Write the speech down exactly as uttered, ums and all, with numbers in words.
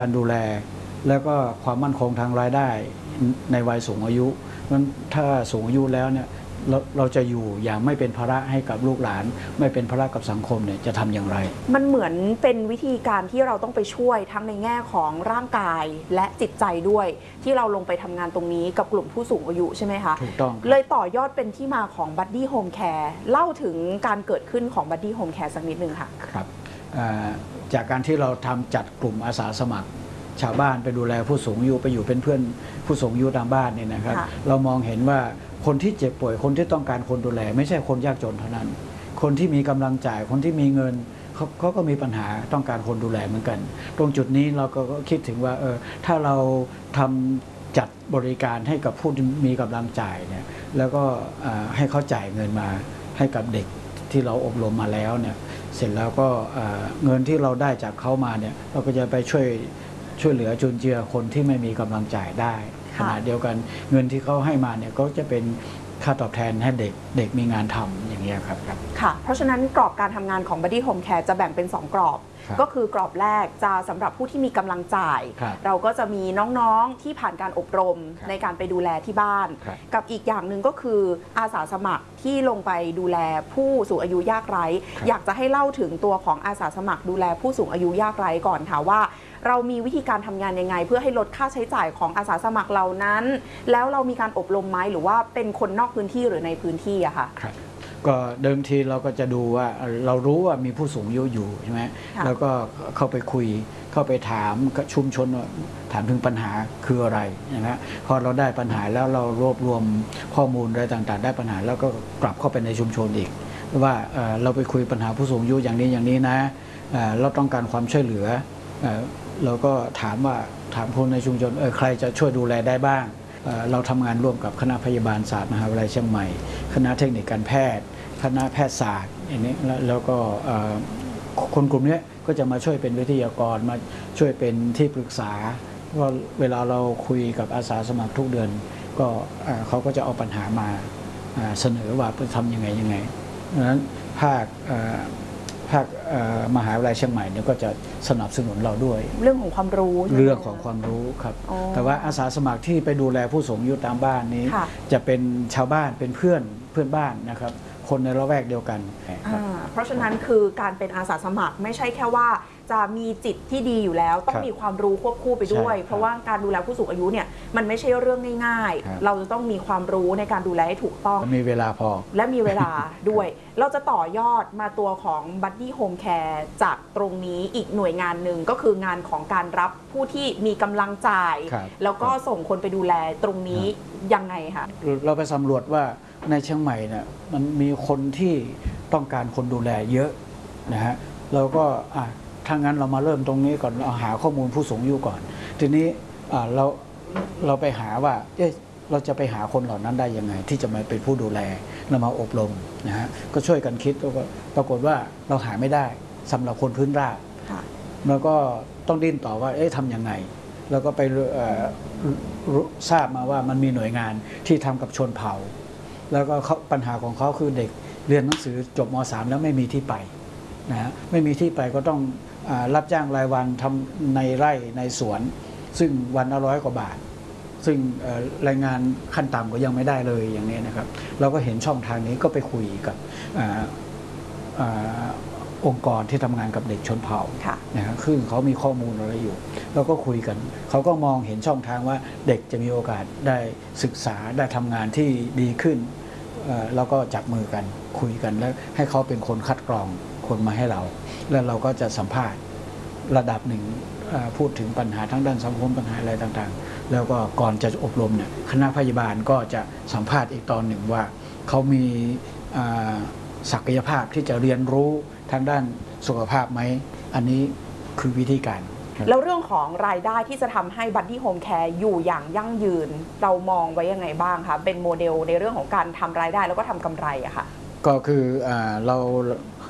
การดูแลแล้วก็ความมั่นคงทางรายได้ในวัยสูงอายุนั้นถ้าสูงอายุแล้วเนี่ยเราเราจะอยู่อย่างไม่เป็นภาระให้กับลูกหลานไม่เป็นภาระกับสังคมเนี่ยจะทำอย่างไรมันเหมือนเป็นวิธีการที่เราต้องไปช่วยทั้งในแง่ของร่างกายและจิตใจด้วยที่เราลงไปทำงานตรงนี้กับกลุ่มผู้สูงอายุใช่ไหมคะถูกต้องเลยต่อยอดเป็นที่มาของ Buddy Home Care เล่าถึงการเกิดขึ้นของ Buddy Home Care สักนิดนึงค่ะครับจากการที่เราทำจัดกลุ่มอาสาสมัครชาวบ้านไปดูแลผู้สูงอายุไปอยู่เป็นเพื่อนผู้สูงอายุตามบ้านเนี่ยนะครับเรามองเห็นว่าคนที่เจ็บป่วยคนที่ต้องการคนดูแลไม่ใช่คนยากจนเท่านั้นคนที่มีกำลังจ่ายคนที่มีเงินเขาเขาก็มีปัญหาต้องการคนดูแลเหมือนกันตรงจุดนี้เราก็คิดถึงว่าเออถ้าเราทำจัดบริการให้กับผู้ที่มีกำลังจ่ายเนี่ยแล้วก็ให้เขาจ่ายเงินมาให้กับเด็กที่เราอบรมมาแล้วเนี่ยเสร็จแล้วก็เงินที่เราได้จากเขามาเนี่ยเราก็จะไปช่วยช่วยเหลือจุนเจือคนที่ไม่มีกำลังจ่ายได้ขณะเดียวกันเงินที่เขาให้มาเนี่ยก็จะเป็นค่าตอบแทนให้เด็กเด็กมีงานทำอย่างนี้ครับครับค่ะเพราะฉะนั้นกรอบการทำงานของ Buddy Home Care จะแบ่งเป็นสองกรอบก็คือกรอบแรกจะสำหรับผู้ที่มีกำลังจ่ายเราก็จะมีน้องๆที่ผ่านการอบรมในการไปดูแลที่บ้านกับอีกอย่างหนึ่งก็คืออาสาสมัครที่ลงไปดูแลผู้สูงอายุยากไร้อยากจะให้เล่าถึงตัวของอาสาสมัครดูแลผู้สูงอายุยากไร้ก่อนค่ะว่าเรามีวิธีการทำงานยังไงเพื่อให้ลดค่าใช้จ่ายของอาสาสมัครเหล่านั้นแล้วเรามีการอบรมไหมหรือว่าเป็นคนนอกพื้นที่หรือในพื้นที่อะค่ะก็เดิมทีเราก็จะดูว่าเรารู้ว่ามีผู้สูงอายุอยู่ใช่ไหมแล้วก็เข้าไปคุยเข้าไปถามชุมชนถามถึงปัญหาคืออะไรนะพอเราได้ปัญหาแล้วเรารวบรวมข้อมูลอะไรต่างๆได้ปัญหาแล้วก็กลับเข้าไปในชุมชนอีกว่าเราไปคุยปัญหาผู้สูงอายุอย่างนี้อย่างนี้นะเราต้องการความช่วยเหลือเราก็ถามว่าถามคนในชุมชนเออใครจะช่วยดูแลได้บ้างเราทำงานร่วมกับคณะพยาบาลศาสตร์มหาวิทยาลัยเชียงใหม่คณะเทคนิคการแพทย์คณะแพทยศาสตร์อย่างนี้แล้วก็คนกลุ่มนี้ก็จะมาช่วยเป็นวิทยากรมาช่วยเป็นที่ปรึกษาว่าเวลาเราคุยกับอาสาสมัครทุกเดือนก็เขาก็จะเอาปัญหามาเสนอว่าจะทำยังไงยังไงดังนั้นภาคภาคมหาวิทยาลัยเชียงใหม่เนี่ยก็จะสนับสนุนเราด้วยเรื่องของความรู้เรื่องของความรู้ครับแต่ว่าอาสาสมัครที่ไปดูแลผู้สูงอายุตามบ้านนี้จะเป็นชาวบ้านเป็นเพื่อนเพื่อนบ้านนะครับคนในละแวกเดียวกันเพราะฉะนั้นคือการเป็นอาสาสมัครไม่ใช่แค่ว่าจะมีจิตที่ดีอยู่แล้วต้องมีความรู้ควบคู่ไปด้วยเพราะว่าการดูแลผู้สูงอายุเนี่ยมันไม่ใช่เรื่องง่ายๆเราจะต้องมีความรู้ในการดูแลให้ถูกต้องมีเวลาพอและมีเวลาด้วยเราจะต่อยอดมาตัวของ Buddy Home Care จากตรงนี้อีกหน่วยงานหนึ่งก็คืองานของการรับผู้ที่มีกำลังจ่ายแล้วก็ส่งคนไปดูแลตรงนี้ยังไงคะเราไปสำรวจว่าในเชียงใหม่เนี่ยมันมีคนที่ต้องการคนดูแลเยอะนะฮะเราก็อ่ะถ้างั้นเรามาเริ่มตรงนี้ก่อนเราหาข้อมูลผู้สูงอายุก่อนทีนี้เราเราไปหาว่าเอ๊ะเราจะไปหาคนเหล่านั้นได้ยังไงที่จะมาเป็นผู้ดูแลเรามาอบรมนะฮะก็ช่วยกันคิดก็ปรากฏว่าเราหาไม่ได้สำหรับคนพื้นราบแล้วก็ต้องดิ้นต่อว่าเอ๊ะทำยังไงแล้วก็ไปทราบมาว่ามันมีหน่วยงานที่ทำกับชนเผ่าแล้วก็ปัญหาของเขาคือเด็กเรียนหนังสือจบม .สาม แล้วไม่มีที่ไปนะฮะไม่มีที่ไปก็ต้องรับจ้างรายวันทำในไร่ในสวนซึ่งวันละร้อยกว่าบาทซึ่งรายงานขั้นต่ำก็ยังไม่ได้เลยอย่างนี้นะครับเราก็เห็นช่องทางนี้ก็ไปคุยกับองค์กรที่ทำงานกับเด็กชนเผ่านะฮะซึ่งเขามีข้อมูลอะไรอยู่เราก็คุยกันเขาก็มองเห็นช่องทางว่าเด็กจะมีโอกาสได้ศึกษาได้ทำงานที่ดีขึ้นเราก็จับมือกันคุยกันแล้วให้เขาเป็นคนคัดกรองคนมาให้เราแล้วเราก็จะสัมภาษณ์ระดับหนึ่งพูดถึงปัญหาทั้งด้านสังคมปัญหาอะไรต่างๆแล้วก็ก่อนจะอบรมเนี่ยคณะพยาบาลก็จะสัมภาษณ์อีกตอนหนึ่งว่าเขามีศักยภาพที่จะเรียนรู้ทางด้านสุขภาพไหมอันนี้คือวิธีการแล้วเรื่องของรายได้ที่จะทำให้ Buddy Home Care อยู่อย่างยั่งยืนเรามองไว้ยังไงบ้างคะเป็นโมเดลในเรื่องของการทำรายได้แล้วก็ทำกำไรอะค่ะก็คือเรา